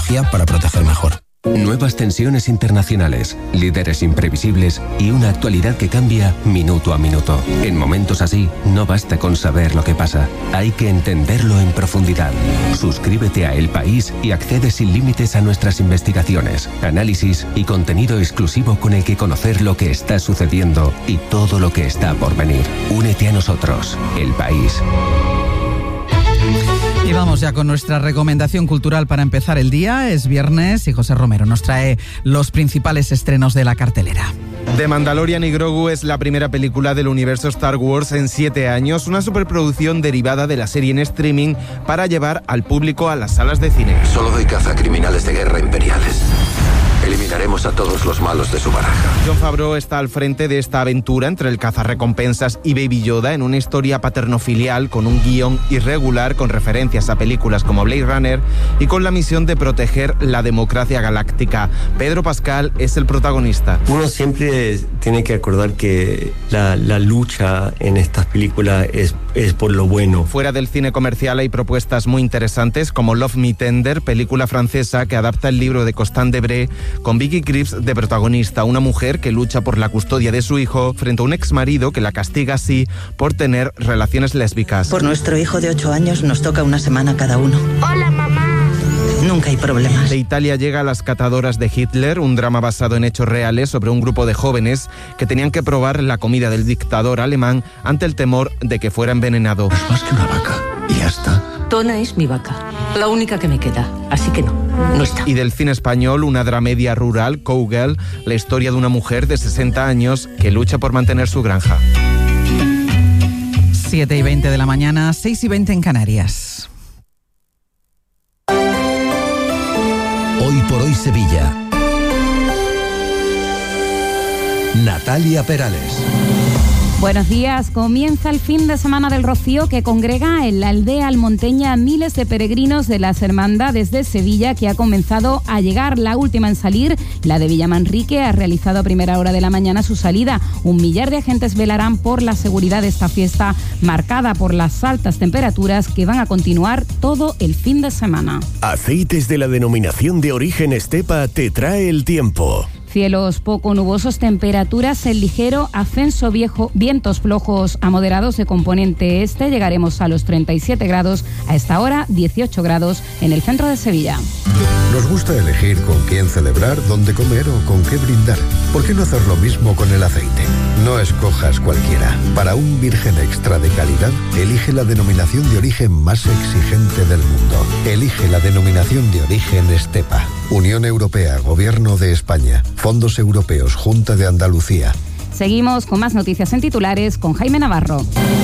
tecnología para proteger mejor. Nuevas tensiones internacionales, líderes imprevisibles y una actualidad que cambia minuto a minuto. En momentos así, no basta con saber lo que pasa, hay que entenderlo en profundidad. Suscríbete a El País y accede sin límites a nuestras investigaciones, análisis y contenido exclusivo con el que conocer lo que está sucediendo y todo lo que está por venir. Únete a nosotros, El País. Y vamos ya con nuestra recomendación cultural para empezar el día. Es viernes y José Romero nos trae los principales estrenos de la cartelera. The Mandalorian y Grogu es la primera película del universo Star Wars en 7 años, una superproducción derivada de la serie en streaming para llevar al público a las salas de cine. Solo doy caza a criminales de guerra imperiales. Eliminaremos a todos los malos de su baraja. Jon Favreau está al frente de esta aventura entre el cazarrecompensas y Baby Yoda en una historia paternofilial con un guión irregular con referencias a películas como Blade Runner y con la misión de proteger la democracia galáctica. Pedro Pascal es el protagonista. Uno siempre tiene que acordar que la lucha en estas películas es por lo bueno. Fuera del cine comercial hay propuestas muy interesantes como Love Me Tender, película francesa que adapta el libro de Constant Debré con Vicky Krieps de protagonista, una mujer que lucha por la custodia de su hijo frente a un exmarido que la castiga así por tener relaciones lésbicas. Por nuestro hijo de 8 años nos toca una semana cada uno. Hola, mamá. Nunca hay problemas. De Italia llega Las catadoras de Hitler, un drama basado en hechos reales sobre un grupo de jóvenes que tenían que probar la comida del dictador alemán ante el temor de que fuera envenenado. Es más que una vaca, y ya está. Tona es mi vaca, la única que me queda, así que no está. Y del cine español, una dramedia rural, Cowgirl, la historia de una mujer de 60 años que lucha por mantener su granja. 7:20 de la mañana, 6:20 en Canarias. Hoy por hoy Sevilla. Natalia Perales. Buenos días. Comienza el fin de semana del Rocío que congrega en la aldea almonteña a miles de peregrinos de las hermandades de Sevilla que ha comenzado a llegar. La última en salir, la de Villamanrique, ha realizado a primera hora de la mañana su salida. 1 millar de agentes velarán por la seguridad de esta fiesta marcada por las altas temperaturas que van a continuar todo el fin de semana. Aceites de la denominación de origen Estepa te trae el tiempo. Cielos poco nubosos, temperaturas en ligero ascenso, vientos flojos a moderados de componente este. Llegaremos a los 37 grados, a esta hora 18 grados en el centro de Sevilla. Nos gusta elegir con quién celebrar, dónde comer o con qué brindar. ¿Por qué no hacer lo mismo con el aceite? No escojas cualquiera. Para un virgen extra de calidad, elige la denominación de origen más exigente del mundo. Elige la denominación de origen Estepa. Unión Europea, Gobierno de España, Fondos Europeos, Junta de Andalucía. Seguimos con más noticias en titulares con Jaime Navarro.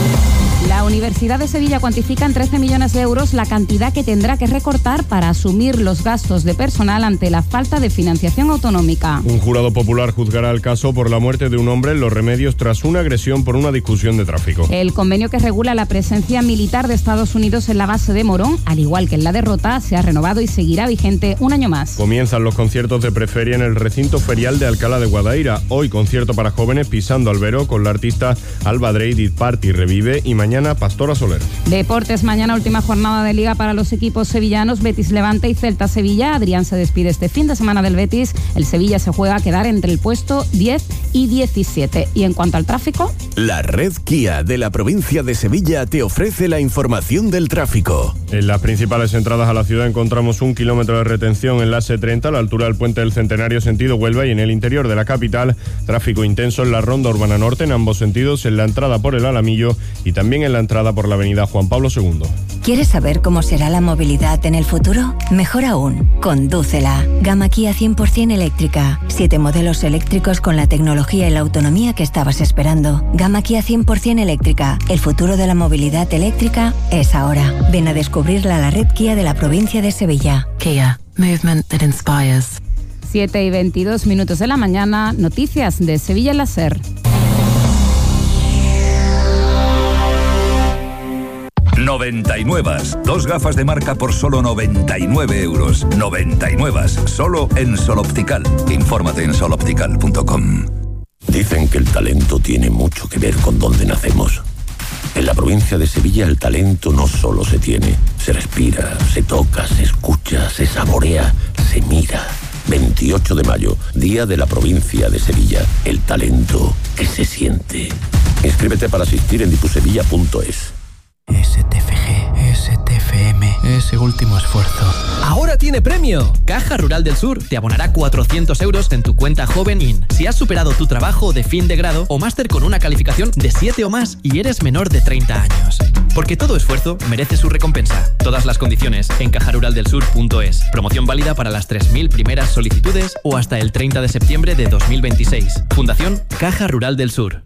La Universidad de Sevilla cuantifica en 13 millones de euros la cantidad que tendrá que recortar para asumir los gastos de personal ante la falta de financiación autonómica. Un jurado popular juzgará el caso por la muerte de un hombre en Los Remedios tras una agresión por una discusión de tráfico. El convenio que regula la presencia militar de Estados Unidos en la base de Morón, al igual que en la de Rota, se ha renovado y seguirá vigente un año más. Comienzan los conciertos de preferia en el recinto ferial de Alcalá de Guadaira. Hoy concierto para jóvenes Pisando Albero con la artista Alba Drey, Party Revive y mañana Pastora Soler. Deportes, mañana última jornada de Liga para los equipos sevillanos, Betis Levante y Celta Sevilla. Adrián se despide este fin de semana del Betis. El Sevilla se juega a quedar entre el puesto 10 y 17. Y en cuanto al tráfico... La red Kia de la provincia de Sevilla te ofrece la información del tráfico. En las principales entradas a la ciudad encontramos 1 kilómetro de retención en la S30 a la altura del Puente del Centenario sentido Huelva y en el interior de la capital, tráfico intenso en la Ronda Urbana Norte en ambos sentidos, en la entrada por el Alamillo y también en la entrada por la avenida Juan Pablo II. ¿Quieres saber cómo será la movilidad en el futuro? Mejor aún, condúcela. Gama Kia 100% eléctrica. 7 modelos eléctricos con la tecnología y la autonomía que estabas esperando. Gama Kia 100% eléctrica. El futuro de la movilidad eléctrica es ahora. Ven a descubrirla a la red Kia de la provincia de Sevilla. Kia. Movement that inspires. 7:22 de la mañana. Noticias de Sevilla en la SER. 99. 2 gafas de marca por solo 99 euros. 99. Solo en Sol Optical. Infórmate en soloptical.com. Dicen que el talento tiene mucho que ver con dónde nacemos. En la provincia de Sevilla el talento no solo se tiene, se respira, se toca, se escucha, se saborea, se mira. 28 de mayo, Día de la Provincia de Sevilla. El talento que se siente. Inscríbete para asistir en dipusevilla.es. STFG, STFM, ese último esfuerzo. ¡Ahora tiene premio! Caja Rural del Sur te abonará 400 euros en tu cuenta Joven In si has superado tu trabajo de fin de grado o máster con una calificación de 7 o más y eres menor de 30 años. Porque todo esfuerzo merece su recompensa. Todas las condiciones en cajaruraldelsur.es. Promoción válida para las 3.000 primeras solicitudes o hasta el 30 de septiembre de 2026. Fundación Caja Rural del Sur.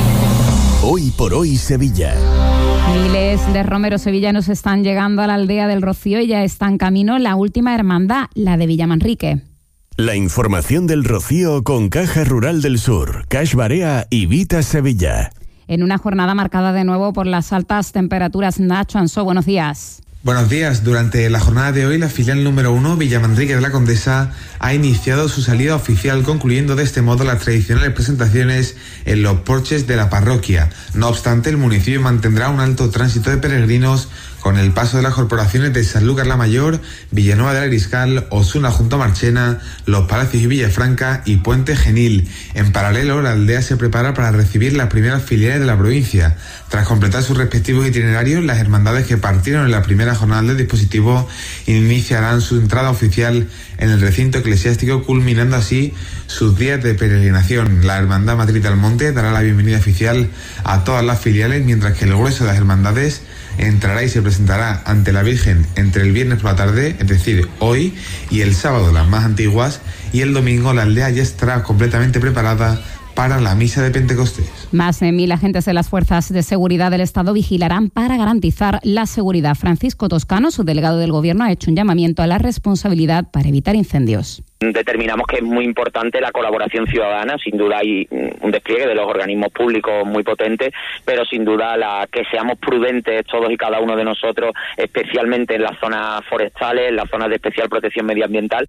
Hoy por hoy Sevilla. Miles de romeros sevillanos están llegando a la aldea del Rocío y ya está en camino la última hermandad, la de Villamanrique. La información del Rocío con Caja Rural del Sur, Cash Barea y Vita Sevilla. En una jornada marcada de nuevo por las altas temperaturas. Nacho Ansó, buenos días. Buenos días. Durante la jornada de hoy, la filial número 1, Villamanrique de la Condesa, ha iniciado su salida oficial, concluyendo de este modo las tradicionales presentaciones en los porches de la parroquia. No obstante, el municipio mantendrá un alto tránsito de peregrinos con el paso de las corporaciones de Sanlúcar la Mayor, Villanueva del Ariscal, Osuna junto a Marchena, Los Palacios y Villafranca y Puente Genil. En paralelo, la aldea se prepara para recibir las primeras filiales de la provincia. Tras completar sus respectivos itinerarios, las hermandades que partieron en la primera jornada del dispositivo iniciarán su entrada oficial en el recinto eclesiástico, culminando así sus días de peregrinación. La Hermandad Madrid del Monte dará la bienvenida oficial a todas las filiales, mientras que el grueso de las hermandades entrará y se presentará ante la Virgen entre el viernes por la tarde, es decir, hoy, y el sábado, las más antiguas, y el domingo la aldea ya estará completamente preparada para la misa de Pentecostés. Más de 1.000 agentes de las fuerzas de seguridad del Estado vigilarán para garantizar la seguridad. Francisco Toscano, subdelegado del Gobierno, ha hecho un llamamiento a la responsabilidad para evitar incendios. Determinamos que es muy importante la colaboración ciudadana. Sin duda hay un despliegue de los organismos públicos muy potente, pero sin duda que seamos prudentes todos y cada uno de nosotros, especialmente en las zonas forestales, en las zonas de especial protección medioambiental.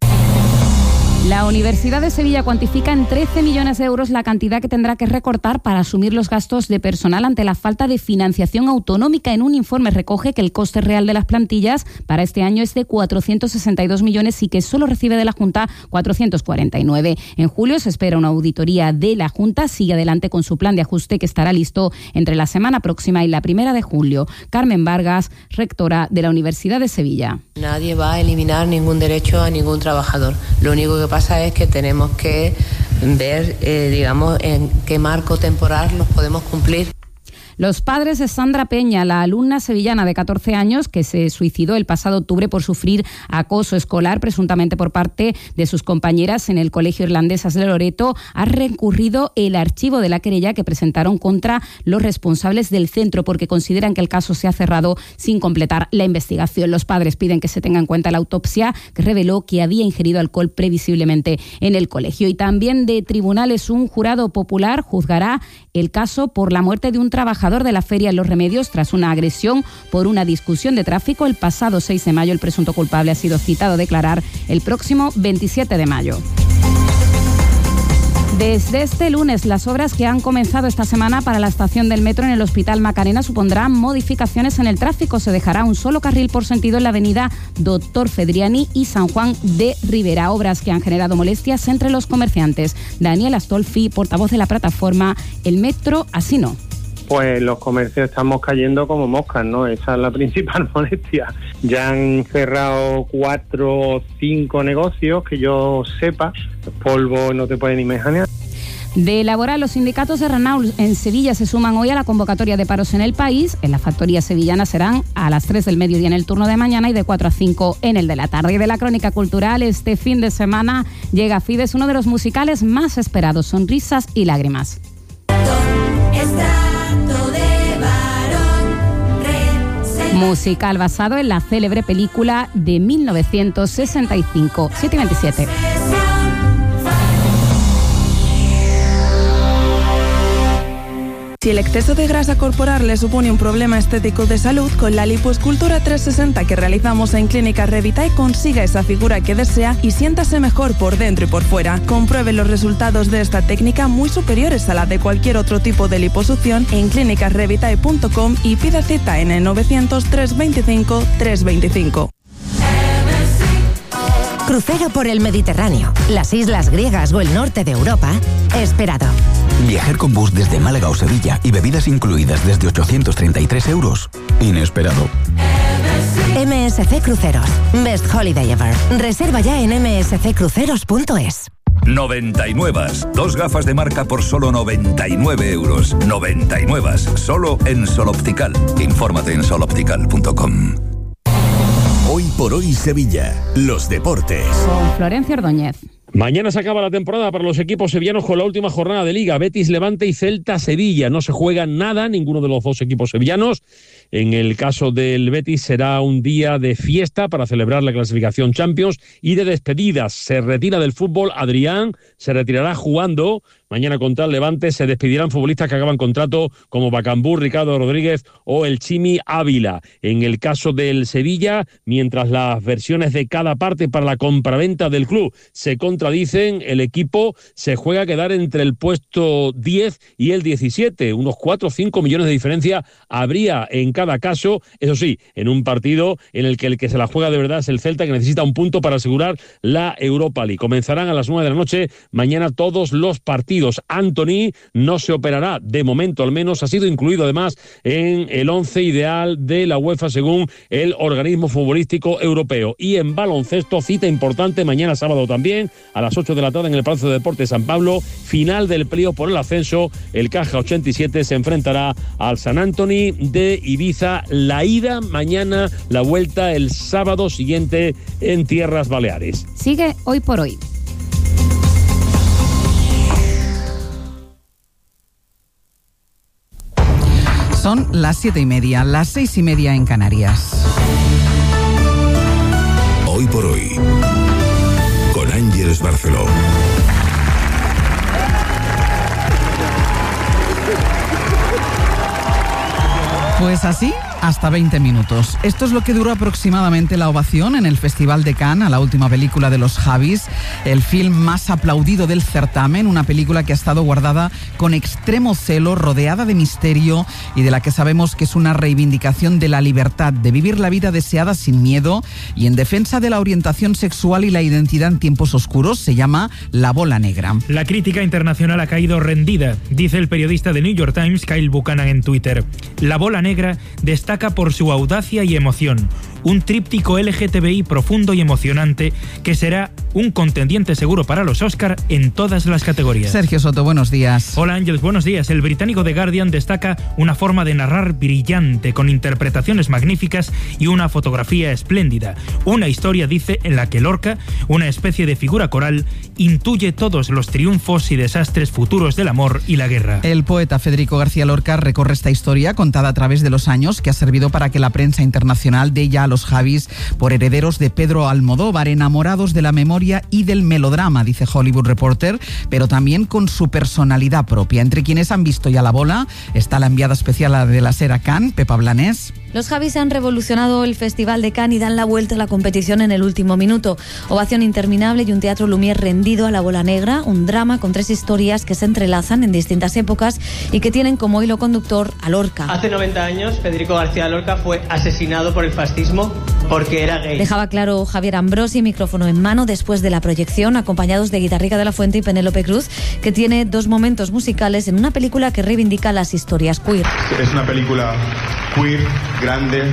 La Universidad de Sevilla cuantifica en 13 millones de euros la cantidad que tendrá que recortar para asumir los gastos de personal ante la falta de financiación autonómica. En un informe recoge que el coste real de las plantillas para este año es de 462 millones y que solo recibe de la Junta 449. En julio se espera una auditoría de la Junta. Sigue adelante con su plan de ajuste que estará listo entre la semana próxima y la 1 de julio. Carmen Vargas, rectora de la Universidad de Sevilla. Nadie va a eliminar ningún derecho a ningún trabajador. Lo único que pasa es que tenemos que ver, en qué marco temporal los podemos cumplir. Los padres de Sandra Peña, la alumna sevillana de 14 años que se suicidó el pasado octubre por sufrir acoso escolar, presuntamente por parte de sus compañeras en el Colegio Irlandesas de Loreto, ha recurrido el archivo de la querella que presentaron contra los responsables del centro porque consideran que el caso se ha cerrado sin completar la investigación. Los padres piden que se tenga en cuenta la autopsia que reveló que había ingerido alcohol previsiblemente en el colegio. Y también de tribunales, un jurado popular juzgará el caso por la muerte de un trabajador de la Feria de los Remedios tras una agresión por una discusión de tráfico. El pasado 6 de mayo el presunto culpable ha sido citado a declarar el próximo 27 de mayo. Desde este lunes, las obras que han comenzado esta semana para la estación del metro en el Hospital Macarena supondrán modificaciones en el tráfico. Se dejará un solo carril por sentido en la avenida Doctor Fedriani y San Juan de Ribera, obras que han generado molestias entre los comerciantes. Daniel Astolfi, portavoz de la plataforma El Metro Así No. Pues los comercios estamos cayendo como moscas, ¿no? Esa es la principal molestia. Ya han cerrado 4 o 5 negocios que yo sepa. Polvo no te pueden imaginar. De laboral, los sindicatos de Renault en Sevilla se suman hoy a la convocatoria de paros en el país. En la factoría sevillana serán a las 3 del mediodía en el turno de mañana y de 4 a 5 en el de la tarde. Y de la crónica cultural, este fin de semana llega Fides, uno de los musicales más esperados, Sonrisas y Lágrimas. Musical basado en la célebre película de 1965, 7:27. Si el exceso de grasa corporal le supone un problema estético de salud, con la lipoescultura 360 que realizamos en Clínica Revitae consiga esa figura que desea y siéntase mejor por dentro y por fuera. Compruebe los resultados de esta técnica muy superiores a la de cualquier otro tipo de liposucción en clinicasrevitae.com y pida cita en el 900 325 325. crucero por el Mediterráneo, las islas griegas o el norte de Europa, esperado. Viajar con bus desde Málaga o Sevilla y bebidas incluidas desde 833 euros, inesperado. MSC Cruceros. Best Holiday Ever. Reserva ya en msccruceros.es. 99. 2 gafas de marca por solo 99 euros. 99. Solo en Sol Optical. Infórmate en soloptical.com. Hoy por hoy Sevilla. Los deportes. Con Florencio Ordóñez. Mañana se acaba la temporada para los equipos sevillanos con la última jornada de Liga. Betis, Levante y Celta Sevilla. No se juega nada, ninguno de los dos equipos sevillanos. En el caso del Betis será un día de fiesta para celebrar la clasificación Champions y de despedidas. Se retira del fútbol Adrián, se retirará jugando. Mañana contra el Levante se despedirán futbolistas que acaban contrato como Bacambú, Ricardo Rodríguez o el Chimi Ávila. En el caso del Sevilla, mientras las versiones de cada parte para la compraventa del club se contradicen, el equipo se juega a quedar entre el puesto 10 y el 17. Unos 4 o 5 millones de diferencia habría en cada caso. Eso sí, en un partido en el que se la juega de verdad es el Celta, que necesita un punto para asegurar la Europa League. Comenzarán a las 9 de la noche mañana todos los partidos. Antony no se operará, de momento al menos, ha sido incluido además en el 11 ideal de la UEFA según el organismo futbolístico europeo. Y en baloncesto, cita importante mañana sábado también, a las 8 de la tarde en el Palacio de Deportes San Pablo, final del playoff por el ascenso. El Caja 87 se enfrentará al San Anthony de Ibiza. La ida mañana, la vuelta el sábado siguiente en Tierras Baleares. Sigue Hoy por Hoy. Son las 7:30, las 6:30 en Canarias. Hoy por hoy, con Ángeles Barceló. Pues así, hasta 20 minutos. Esto es lo que duró aproximadamente la ovación en el Festival de Cannes a la última película de los Javis, el film más aplaudido del certamen, una película que ha estado guardada con extremo celo, rodeada de misterio y de la que sabemos que es una reivindicación de la libertad, de vivir la vida deseada sin miedo y en defensa de la orientación sexual y la identidad en tiempos oscuros. Se llama La Bola Negra. La crítica internacional ha caído rendida, dice el periodista de New York Times, Kyle Buchanan, en Twitter. La Bola Negra destaca por su audacia y emoción, un tríptico LGTBI profundo y emocionante que será un contendiente seguro para los Oscar en todas las categorías. Sergio Soto, buenos días. Hola Ángeles, buenos días. El británico The Guardian destaca una forma de narrar brillante, con interpretaciones magníficas y una fotografía espléndida. Una historia, dice, en la que Lorca, una especie de figura coral, intuye todos los triunfos y desastres futuros del amor y la guerra. El poeta Federico García Lorca recorre esta historia contada a través de los años, que ha servido para que la prensa internacional dé ya a los Javis por herederos de Pedro Almodóvar, enamorados de la memoria y del melodrama, dice Hollywood Reporter, pero también con su personalidad propia. Entre quienes han visto ya la bola está la enviada especial de la SER a Cannes, Pepa Blanés. Los Javis han revolucionado el Festival de Cannes y dan la vuelta a la competición en el último minuto. Ovación interminable y un teatro Lumière rendido a La Bola Negra, un drama con 3 historias que se entrelazan en distintas épocas y que tienen como hilo conductor a Lorca. Hace 90 años, Federico García Lorca fue asesinado por el fascismo porque era gay. Dejaba claro Javier Ambrosi, micrófono en mano, después de la proyección, acompañados de Guitarrica de la Fuente y Penélope Cruz, que tiene 2 momentos musicales en una película que reivindica las historias queer. Es una película queer, grande,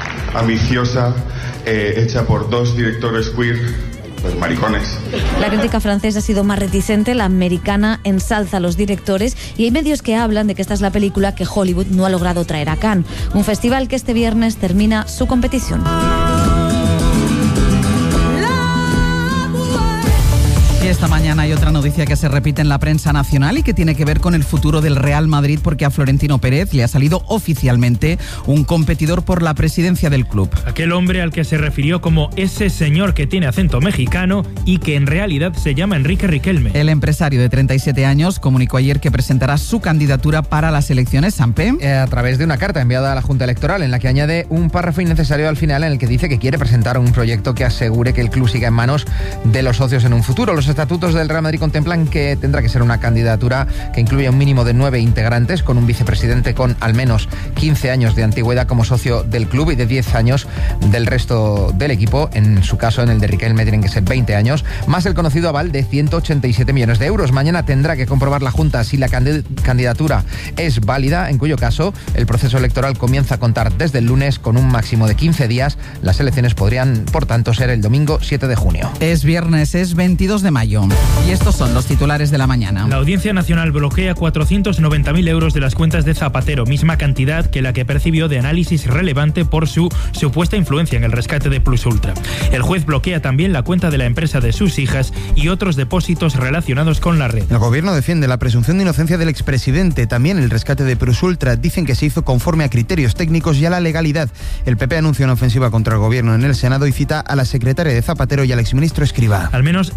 ambiciosa, hecha por 2 directores queer, pues maricones. La crítica francesa ha sido más reticente, la americana ensalza a los directores y hay medios que hablan de que esta es la película que Hollywood no ha logrado traer a Cannes, un festival que este viernes termina su competición. Y esta mañana hay otra noticia que se repite en la prensa nacional y que tiene que ver con el futuro del Real Madrid, porque a Florentino Pérez le ha salido oficialmente un competidor por la presidencia del club. Aquel hombre al que se refirió como ese señor que tiene acento mexicano y que en realidad se llama Enrique Riquelme. El empresario de 37 años comunicó ayer que presentará su candidatura para las elecciones. ¿Sampe? A través de una carta enviada a la Junta Electoral en la que añade un párrafo innecesario al final en el que dice que quiere presentar un proyecto que asegure que el club siga en manos de los socios en un futuro. Los estatutos del Real Madrid contemplan que tendrá que ser una candidatura que incluya un mínimo de 9 integrantes, con un vicepresidente con al menos 15 años de antigüedad como socio del club y de 10 años del resto del equipo. En su caso, en el de Riquelme tienen que ser 20 años, más el conocido aval de 187 millones de euros. Mañana tendrá que comprobar la Junta si la candidatura es válida, en cuyo caso el proceso electoral comienza a contar desde el lunes con un máximo de 15 días. Las elecciones podrían, por tanto, ser el domingo 7 de junio. Es viernes, es 22 de mayo. Y estos son los titulares de la mañana. La Audiencia Nacional bloquea 490.000 euros de las cuentas de Zapatero, misma cantidad que la que percibió de Análisis Relevante por su supuesta influencia en el rescate de Plus Ultra. El juez bloquea también la cuenta de la empresa de sus hijas y otros depósitos relacionados con la red. El gobierno defiende la presunción de inocencia del expresidente. También el rescate de Plus Ultra. Dicen que se hizo conforme a criterios técnicos y a la legalidad. El PP anuncia una ofensiva contra el gobierno en el Senado y cita a la secretaria de Zapatero y al exministro Escrivá. Al menos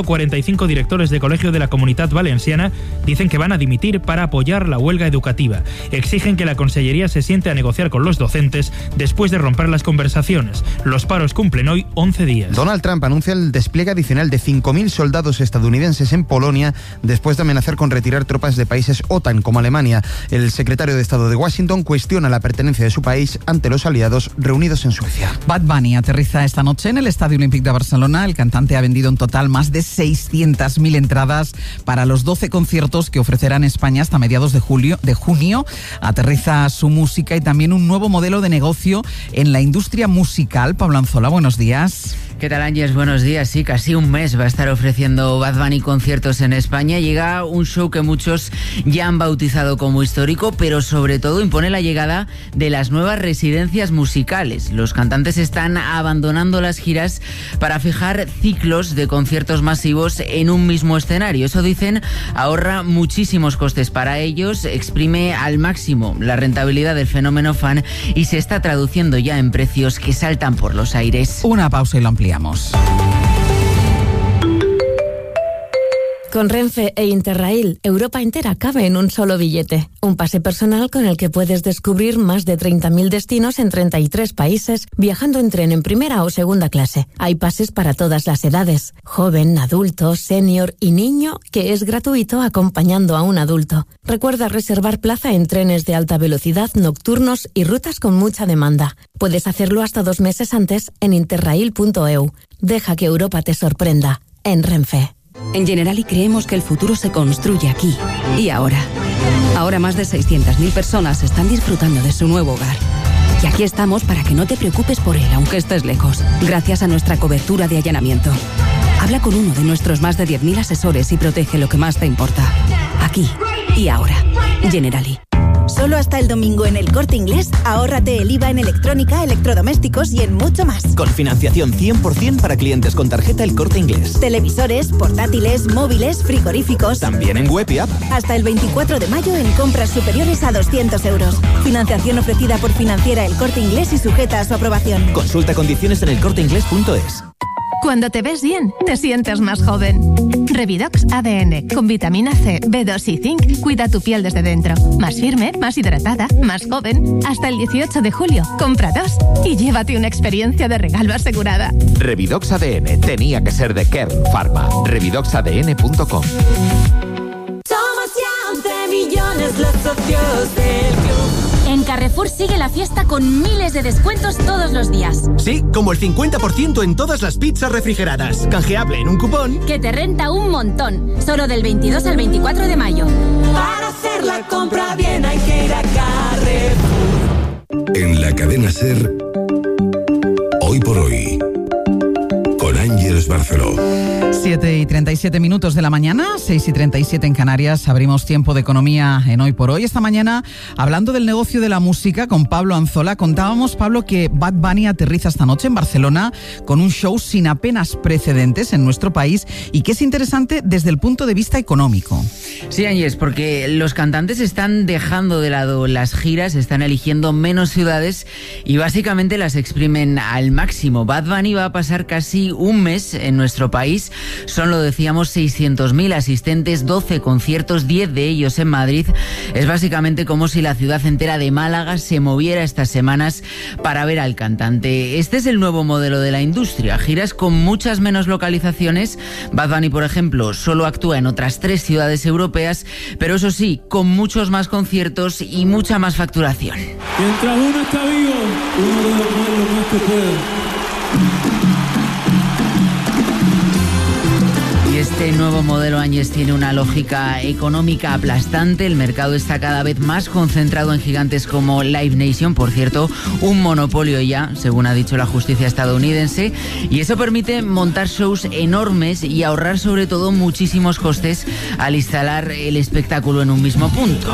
145 directores de colegio de la Comunitat Valenciana dicen que van a dimitir para apoyar la huelga educativa. Exigen que la Consellería se siente a negociar con los docentes después de romper las conversaciones. Los paros cumplen hoy 11 días. Donald Trump anuncia el despliegue adicional de 5.000 soldados estadounidenses en Polonia después de amenazar con retirar tropas de países OTAN como Alemania. El secretario de Estado de Washington cuestiona la pertenencia de su país ante los aliados reunidos en Suecia. Bad Bunny aterriza esta noche en el Estadio Olímpic de Barcelona. El cantante ha vendido en total más de 600.000 entradas para los 12 conciertos que ofrecerá en España hasta mediados de junio. Aterriza su música y también un nuevo modelo de negocio en la industria musical. Pablo Anzola, buenos días. ¿Qué tal, Ángeles? Buenos días. Sí, casi un mes va a estar ofreciendo Bad Bunny conciertos en España. Llega un show que muchos ya han bautizado como histórico, pero sobre todo impone la llegada de las nuevas residencias musicales. Los cantantes están abandonando las giras para fijar ciclos de conciertos masivos en un mismo escenario. Eso, dicen, ahorra muchísimos costes para ellos, exprime al máximo la rentabilidad del fenómeno fan y se está traduciendo ya en precios que saltan por los aires. Una pausa y lo ampliamos. Con Renfe e Interrail, Europa entera cabe en un solo billete. Un pase personal con el que puedes descubrir más de 30.000 destinos en 33 países, viajando en tren en primera o segunda clase. Hay pases para todas las edades, joven, adulto, senior y niño, que es gratuito acompañando a un adulto. Recuerda reservar plaza en trenes de alta velocidad, nocturnos y rutas con mucha demanda. Puedes hacerlo hasta 2 meses antes en interrail.eu. Deja que Europa te sorprenda. En Renfe. En Generali creemos que el futuro se construye aquí y ahora. Ahora más de 600.000 personas están disfrutando de su nuevo hogar. Y aquí estamos para que no te preocupes por él, aunque estés lejos, gracias a nuestra cobertura de allanamiento. Habla con uno de nuestros más de 10.000 asesores y protege lo que más te importa. Aquí y ahora. Generali. Solo hasta el domingo en El Corte Inglés, ahórrate el IVA en electrónica, electrodomésticos y en mucho más. Con financiación 100% para clientes con tarjeta El Corte Inglés. Televisores, portátiles, móviles, frigoríficos. También en web y app. Hasta el 24 de mayo en compras superiores a 200 euros. Financiación ofrecida por Financiera El Corte Inglés y sujeta a su aprobación. Consulta condiciones en elcorteinglés.es. Cuando te ves bien, te sientes más joven. Revidox ADN, con vitamina C, B2 y zinc, cuida tu piel desde dentro. Más firme, más hidratada, más joven. Hasta el 18 de julio, compra 2 y llévate una experiencia de regalo asegurada. Revidox ADN, tenía que ser de Kern Pharma. Revidoxadn.com. Somos ya 11 millones los socios del club. En Carrefour sigue la fiesta con miles de descuentos todos los días. Sí, como el 50% en todas las pizzas refrigeradas. Canjeable en un cupón que te renta un montón. Solo del 22 al 24 de mayo. Para hacer la compra bien hay que ir a Carrefour. En la cadena SER, Hoy por Hoy, con Ángeles Barceló. 7:37 de la mañana, 6:37 en Canarias. Abrimos tiempo de economía en Hoy por Hoy. Esta mañana, hablando del negocio de la música con Pablo Anzola, contábamos, Pablo, que Bad Bunny aterriza esta noche en Barcelona con un show sin apenas precedentes en nuestro país y que es interesante desde el punto de vista económico. Sí, Ángeles, porque los cantantes están dejando de lado las giras, están eligiendo menos ciudades y básicamente las exprimen al máximo. Bad Bunny va a pasar casi un mes en nuestro país. Son lo decíamos, 600.000 asistentes, 12 conciertos, 10 de ellos en Madrid. Es básicamente como si la ciudad entera de Málaga se moviera estas semanas para ver al cantante. Este es el nuevo modelo de la industria, giras con muchas menos localizaciones. Bad Bunny, por ejemplo, solo actúa en otras 3 ciudades europeas, pero eso sí, con muchos más conciertos y mucha más facturación. Mientras uno está vivo, uno debe poner lo más que puede. Este nuevo modelo Áñez tiene una lógica económica aplastante. El mercado está cada vez más concentrado en gigantes como Live Nation, por cierto, un monopolio ya, según ha dicho la justicia estadounidense, y eso permite montar shows enormes y ahorrar sobre todo muchísimos costes al instalar el espectáculo en un mismo punto.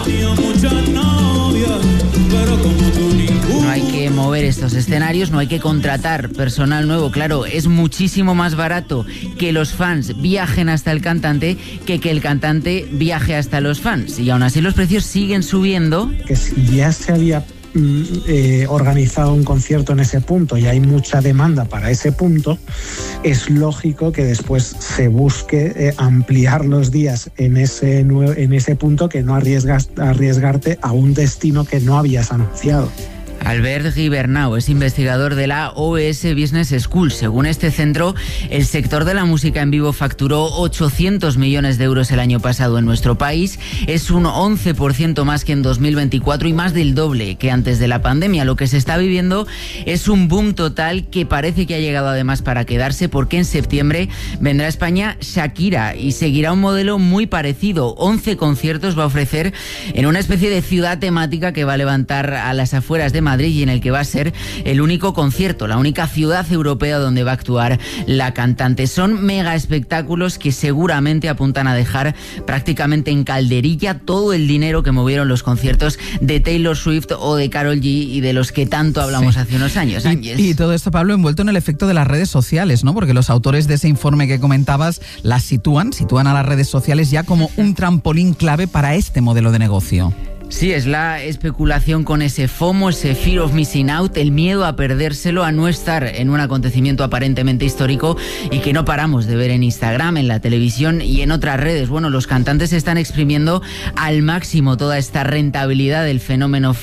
No hay que mover estos escenarios, no hay que contratar personal nuevo. Claro, es muchísimo más barato que los fans viajen hasta el cantante que el cantante viaje hasta los fans. Y aún así los precios siguen subiendo. Que si ya se había organizado un concierto en ese punto y hay mucha demanda para ese punto, es lógico que después se busque ampliar los días en ese punto, que no arriesgarte a un destino que no habías anunciado. Albert Gibernau es investigador de la OS Business School. Según este centro, el sector de la música en vivo facturó 800 millones de euros el año pasado en nuestro país. Es un 11% más que en 2024 y más del doble que antes de la pandemia. Lo que se está viviendo es un boom total que parece que ha llegado además para quedarse, porque en septiembre vendrá a España Shakira y seguirá un modelo muy parecido. 11 conciertos va a ofrecer en una especie de ciudad temática que va a levantar a las afueras de Madrid y en el que va a ser el único concierto, la única ciudad europea donde va a actuar la cantante. Son mega espectáculos que seguramente apuntan a dejar prácticamente en calderilla todo el dinero que movieron los conciertos de Taylor Swift o de Karol G y de los que tanto hablamos hace unos años. Y todo esto, Pablo, envuelto en el efecto de las redes sociales, ¿no? Porque los autores de ese informe que comentabas las sitúan a las redes sociales ya como un trampolín clave para este modelo de negocio. Sí, es la especulación con ese FOMO, ese fear of missing out, el miedo a perdérselo, a no estar en un acontecimiento aparentemente histórico y que no paramos de ver en Instagram, en la televisión y en otras redes. Bueno, los cantantes están exprimiendo al máximo toda esta rentabilidad del fenómeno